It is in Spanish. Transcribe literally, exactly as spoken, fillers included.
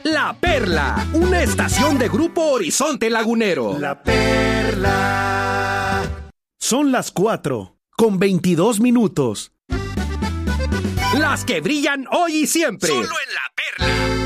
La Perla, una estación de Grupo Horizonte Lagunero. La Perla. Son las cuatro, con veintidós minutos. Las que brillan hoy y siempre. Solo en La Perla.